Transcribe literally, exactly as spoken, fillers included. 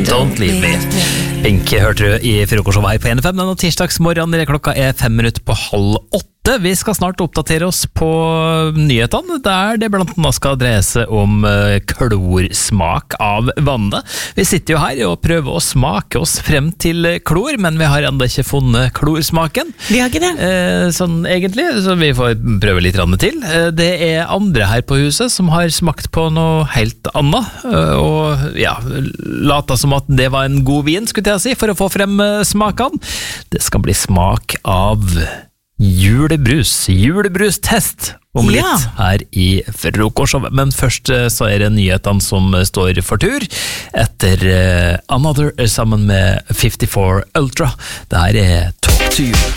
Don't Leave Me. Pink hørte du i frokostshowet her på N F M. Denne tirsdagsmorgenen, klokka er fem minutter på halv åtte. Vi skal snart oppdatere oss på nyhetene, der det blant annet skal dreie seg om klorsmak av vannet. Vi sitter jo her og prøver å smake oss frem til klor, men vi har enda ikke funnet klorsmaken. Vi har ikke det. Eh, sånn egentlig, så vi får prøve litt rann til. Eh, det er andre her på huset som har smakt på noe helt annet, eh, og ja, lata som at det var en god vin, skulle jeg si, for å få frem smakene. Det skal bli smak av julebrus, julebrustest om litt ja. Her i frokostshowet. Men først så er det nyhetene som står for tur etter uh, Another sammen med fifty-four Ultra. Det her er Talk to You.